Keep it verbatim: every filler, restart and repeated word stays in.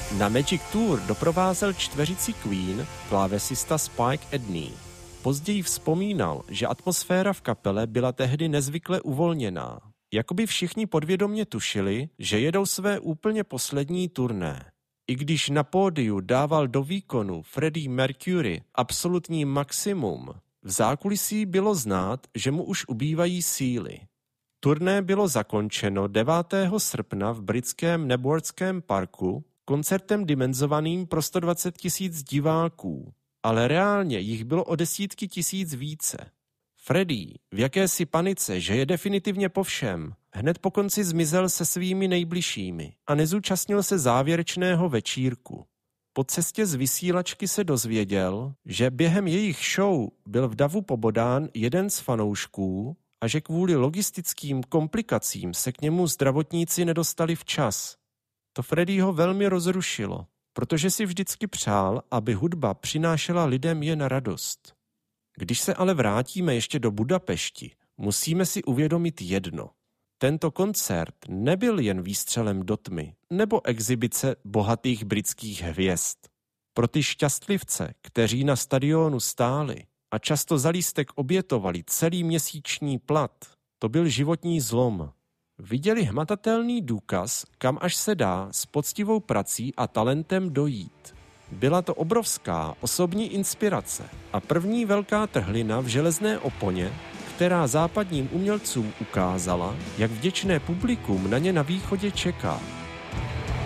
Na Magic Tour doprovázel čtveřici Queen klávesista Spike Edney. Později vzpomínal, že atmosféra v kapele byla tehdy nezvykle uvolněná. Jakoby všichni podvědomě tušili, že jedou své úplně poslední turné. I když na pódiu dával do výkonu Freddie Mercury absolutní maximum, v zákulisí bylo znát, že mu už ubývají síly. Turné bylo zakončeno devátého srpna v britském Nebworthském parku koncertem dimenzovaným pro sto dvacet tisíc diváků, ale reálně jich bylo o desítky tisíc více. Freddie, v jakési panice, že je definitivně po všem, hned po konci zmizel se svými nejbližšími a nezúčastnil se závěrečného večírku. Po cestě z vysílačky se dozvěděl, že během jejich show byl v davu pobodán jeden z fanoušků a že kvůli logistickým komplikacím se k němu zdravotníci nedostali včas. To Freddieho velmi rozrušilo, protože si vždycky přál, aby hudba přinášela lidem jen radost. Když se ale vrátíme ještě do Budapešti, musíme si uvědomit jedno. Tento koncert nebyl jen výstřelem do tmy nebo exibice bohatých britských hvězd. Pro ty šťastlivce, kteří na stadionu stáli a často za lístek obětovali celý měsíční plat, to byl životní zlom. Viděli hmatatelný důkaz, kam až se dá s poctivou prací a talentem dojít. Byla to obrovská osobní inspirace a první velká trhlina v železné oponě, která západním umělcům ukázala, jak vděčné publikum na ně na východě čeká.